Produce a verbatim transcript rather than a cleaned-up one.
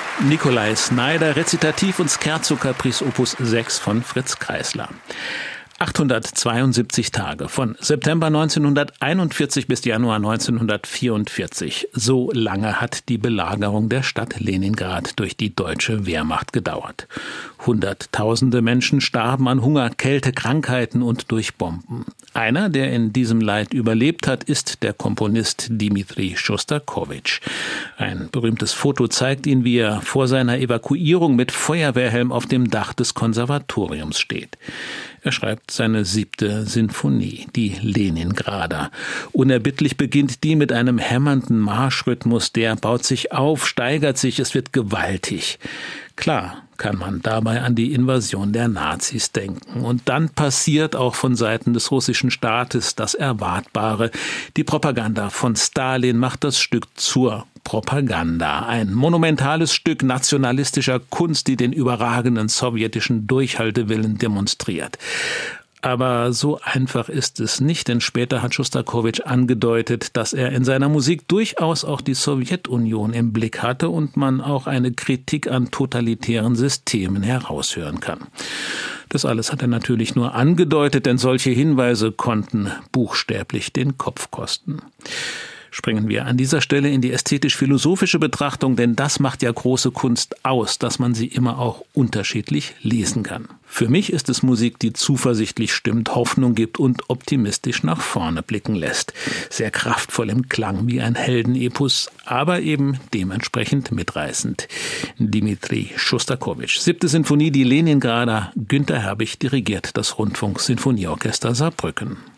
Nikolai Snyder, Rezitativ und Scherzo Caprice Opus sechs von Fritz Kreisler. achthundertzweiundsiebzig Tage, von September neunzehnhunderteinundvierzig bis Januar neunzehnhundertvierundvierzig. So lange hat die Belagerung der Stadt Leningrad durch die deutsche Wehrmacht gedauert. Hunderttausende Menschen starben an Hunger, Kälte, Krankheiten und durch Bomben. Einer, der in diesem Leid überlebt hat, ist der Komponist Dmitri Schostakowitsch. Ein berühmtes Foto zeigt ihn, wie er vor seiner Evakuierung mit Feuerwehrhelm auf dem Dach des Konservatoriums steht. Er schreibt seine siebte Sinfonie, die Leningrader. Unerbittlich beginnt die mit einem hämmernden Marschrhythmus, der baut sich auf, steigert sich, es wird gewaltig. Klar kann man dabei an die Invasion der Nazis denken. Und dann passiert auch von Seiten des russischen Staates das Erwartbare. Die Propaganda von Stalin macht das Stück zur Propaganda. Ein monumentales Stück nationalistischer Kunst, die den überragenden sowjetischen Durchhaltewillen demonstriert. Aber so einfach ist es nicht, denn später hat Schostakowitsch angedeutet, dass er in seiner Musik durchaus auch die Sowjetunion im Blick hatte und man auch eine Kritik an totalitären Systemen heraushören kann. Das alles hat er natürlich nur angedeutet, denn solche Hinweise konnten buchstäblich den Kopf kosten. Springen wir an dieser Stelle in die ästhetisch-philosophische Betrachtung, denn das macht ja große Kunst aus, dass man sie immer auch unterschiedlich lesen kann. Für mich ist es Musik, die zuversichtlich stimmt, Hoffnung gibt und optimistisch nach vorne blicken lässt. Sehr kraftvoll im Klang wie ein Heldenepos, aber eben dementsprechend mitreißend. Dmitri Schostakowitsch, siebte Sinfonie, die Leningrader. Günter Herbig dirigiert das Rundfunksinfonieorchester Saarbrücken.